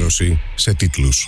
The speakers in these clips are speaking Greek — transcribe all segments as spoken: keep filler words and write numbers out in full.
ενημέρωση σε τίτλους.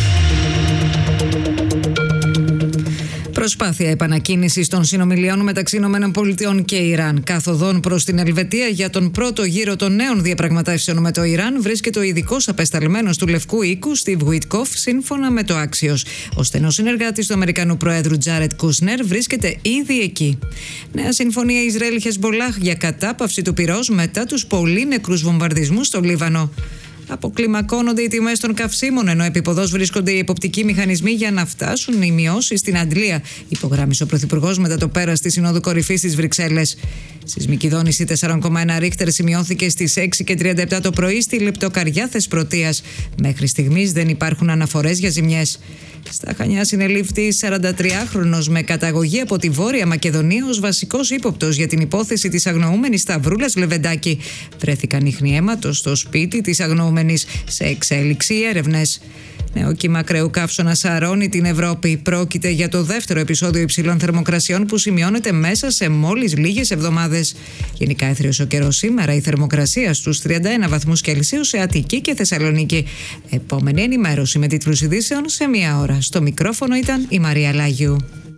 Προσπάθεια επανακίνησης των συνομιλιών μεταξύ Ηνωμένων Πολιτειών και Ιράν. Καθοδόν προς την Ελβετία για τον πρώτο γύρο των νέων διαπραγματεύσεων με το Ιράν βρίσκεται ο ειδικός απεσταλμένος του Λευκού Οίκου, Στιβ Γουιτκόφ, σύμφωνα με το Axios. Ο στενός συνεργάτης του Αμερικανού Προέδρου Τζάρετ Κούσνερ βρίσκεται ήδη εκεί. Νέα συμφωνία Ισραήλ-Χεσμπολάχ για κατάπαυση του πυρός μετά τους πολύ νεκρούς βομβαρδισμούς στο Λίβανο. Αποκλιμακώνονται οι τιμές των καυσίμων, ενώ επίποδος βρίσκονται οι εποπτικοί μηχανισμοί για να φτάσουν οι μειώσεις στην αντλία, υπογράμμισε ο Πρωθυπουργός μετά το πέρας της Συνόδου Κορυφής στις Βρυξέλλες. Σεισμική δόνηση τέσσερα κόμμα ένα ρίχτερ σημειώθηκε στις έξι και τριάντα επτά το πρωί στη λεπτοκαριά Θεσπρωτείας. Μέχρι στιγμής δεν υπάρχουν αναφορές για ζημιές. Στα Χανιά συνελήφθη σαραντατριάχρονος με καταγωγή από τη Βόρεια Μακεδονία ως βασικός ύποπτος για την υπόθεση της αγνοούμενης Σταυρούλας Λεβεντάκη. Βρέθηκαν ίχνη αίματος στο σπίτι της αγνοούμενης, σε εξέλιξη οι έρευνες. Νέο κύμα ακραίου καύσωνα σαρώνει την Ευρώπη. Πρόκειται για το δεύτερο επεισόδιο υψηλών θερμοκρασιών που σημειώνεται μέσα σε μόλις λίγες εβδομάδες. Γενικά έθριος ο καιρός σήμερα, η θερμοκρασία στους τριάντα ένα βαθμούς Κελσίου σε Αττική και Θεσσαλονίκη. Επόμενη ενημέρωση με τίτλους ειδήσεων σε μία ώρα. Στο μικρόφωνο ήταν η Μαρία Λάγιου.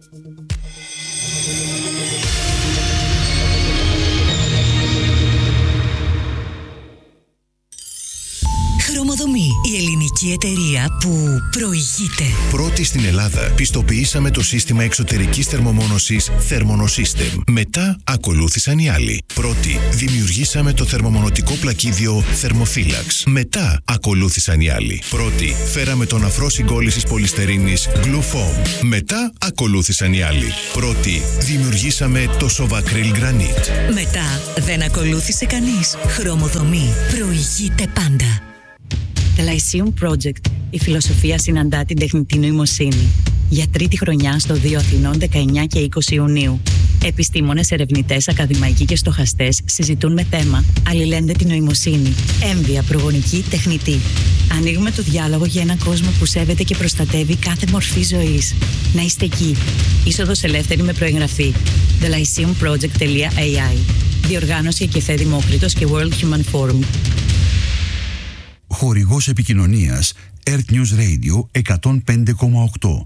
Χρωμοδομή, η ελληνική εταιρεία που προηγείται. Πρώτη στην Ελλάδα, πιστοποιήσαμε το σύστημα εξωτερικής θερμομόνωσης Thermonosystem. Μετά ακολούθησαν οι άλλοι. Πρώτη, δημιουργήσαμε το θερμομονωτικό πλακίδιο Thermophilax. Μετά ακολούθησαν οι άλλοι. Πρώτη, φέραμε τον αφρό συγκόλλησης πολυστερίνης Glufoam. Μετά ακολούθησαν οι άλλοι. Πρώτη, δημιουργήσαμε το Sovacryl Granite. Μετά δεν ακολούθησε κανείς. Χρωμοδομή, προηγείται πάντα. The Lyceum Project. Η φιλοσοφία συναντά την τεχνητή νοημοσύνη. Για τρίτη χρονιά στο δύο Αθηνών δεκαεννιά και είκοσι Ιουνίου. Επιστήμονες, ερευνητές, ακαδημαϊκοί και στοχαστές συζητούν με θέμα αλληλένδετη την νοημοσύνη, έμβια, προγονική, τεχνητή. Ανοίγουμε το διάλογο για έναν κόσμο που σέβεται και προστατεύει κάθε μορφή ζωής. Να είστε εκεί. Είσοδος ελεύθερη με προεγγραφή. the lyceum project dot a i. Διοργάνωση Εκεφέ Δημόκριτος και World Human Forum. Χορηγός επικοινωνίας Earth News Radio εκατόν πέντε κόμμα οκτώ.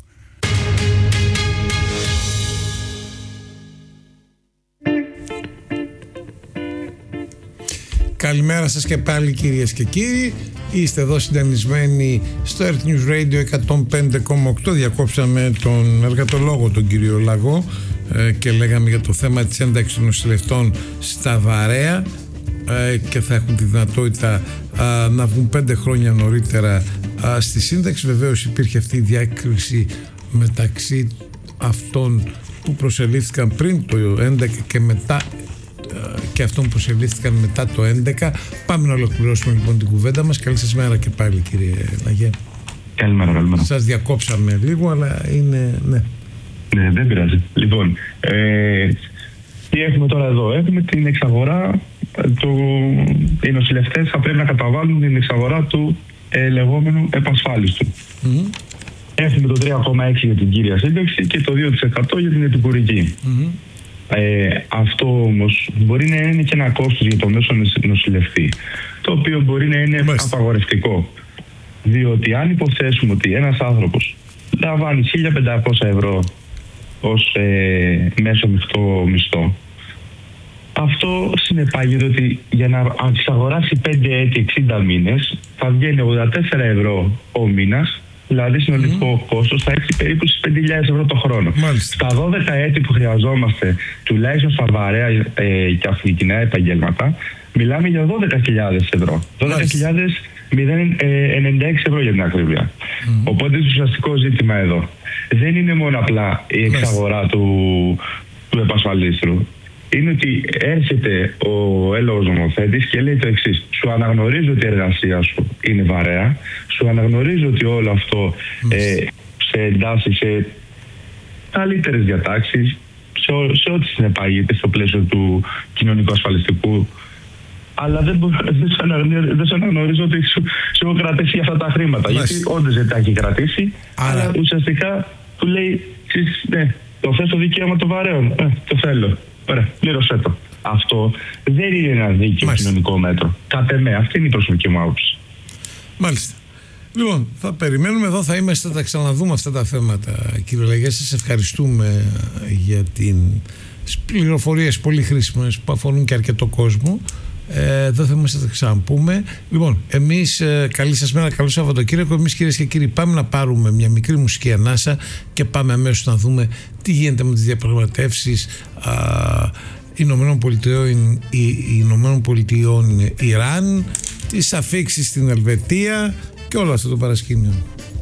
Καλημέρα σας και πάλι κυρίες και κύριοι. Είστε εδώ συντονισμένοι στο Earth News Radio εκατόν πέντε κόμμα οκτώ. Διακόψαμε τον εργατολόγο τον κύριο Λαγό ε, και λέγαμε για το θέμα της ένταξης των νοσηλευτών στα Βαρέα ε, και θα έχουν τη δυνατότητα ε, να βγουν πέντε χρόνια νωρίτερα ε, στη σύνταξη. Βεβαίως υπήρχε αυτή η διάκριση μεταξύ αυτών που προσελήφθηκαν πριν το έντεκα και μετά και αυτών που προσελήφθηκαν μετά το έντεκα. Πάμε να ολοκληρώσουμε λοιπόν την κουβέντα μας. Καλή σας μέρα και πάλι κύριε Λαγέ. Καλημέρα, καλημέρα. Σας διακόψαμε λίγο, αλλά είναι... ναι. Ναι, δεν πειράζει. Λοιπόν, ε, τι έχουμε τώρα εδώ? Έχουμε την εξαγορά του... Οι νοσηλευτές θα πρέπει να καταβάλουν την εξαγορά του ε, λεγόμενου επασφάλιστου. Mm-hmm. Έχουμε το τρία κόμμα έξι για την κύρια σύνταξη και το δύο τοις εκατό για την επικουρική. Mm-hmm. Ε, αυτό όμως μπορεί να είναι και ένα κόστος για το μέσο νοσηλευτή, το οποίο μπορεί να είναι Μάλιστα. απαγορευτικό. Διότι αν υποθέσουμε ότι ένας άνθρωπος λαμβάνει χίλια πεντακόσια ευρώ ως ε, μέσο μεικτό μισθό, αυτό συνεπάγεται ότι για να εξαγοράσει πέντε έτη εξήντα μήνες θα βγαίνει ογδόντα τέσσερα ευρώ ο μήνας. Δηλαδή συνολικό mm. κόστος θα έχει περίπου στις πέντε χιλιάδες ευρώ το χρόνο. Μάλιστα. Στα δώδεκα έτη που χρειαζόμαστε, τουλάχιστον στα βαρέα ε, και αυθεντικά επαγγέλματα, μιλάμε για δώδεκα χιλιάδες ευρώ. δώδεκα χιλιάδες ενενήντα έξι ευρώ για την ακρίβεια. Mm. Οπότε το ουσιαστικό ζήτημα εδώ δεν είναι μόνο απλά η εξαγορά του, του επασφαλίστρου. Είναι ότι έρχεται ο έλογος νομοθέτης και λέει το εξής: σου αναγνωρίζω ότι η εργασία σου είναι βαρέα, σου αναγνωρίζω ότι όλο αυτό ε, σε εντάσσει σε καλύτερες διατάξεις, σε, σε ό,τι συνεπάγεται στο πλαίσιο του κοινωνικού ασφαλιστικού, αλλά δεν, μπο, δεν, σου, αναγνωρίζω, δεν σου αναγνωρίζω ότι σου, σου έχω κρατήσει αυτά τα χρήματα. Μάλιστα. Γιατί όντως δεν τα έχει κρατήσει, άρα... αλλά ουσιαστικά του λέει: ναι, το θες το δικαίωμα των βαρέων, ε, το θέλω. Ωραία, πλήρωσέ το. Αυτό δεν είναι ένα δίκαιο κοινωνικό μέτρο. Κατ' εμέ, αυτή είναι η προσωπική μου άποψη. Μάλιστα. Λοιπόν, θα περιμένουμε εδώ, θα είμαστε, θα τα ξαναδούμε αυτά τα θέματα. Κύριε Λαγέ, σας ευχαριστούμε για τις πληροφορίες πολύ χρήσιμες που αφορούν και αρκετό κόσμο. Ε, εδώ θα είμαστε, θα τα ξαναπούμε. Λοιπόν, εμείς, ε, καλή σας μέρα, καλό Σαββατοκύριακο. Εμείς, κυρίες και κύριοι, πάμε να πάρουμε μια μικρή μουσική ανάσα και πάμε αμέσως να δούμε τι γίνεται με τις διαπραγματεύσεις Ηνωμένων Πολιτειών, Ηνωμένων Πολιτειών Ιράν, τις αφίξεις στην Ελβετία και όλο αυτό το παρασκήνιο.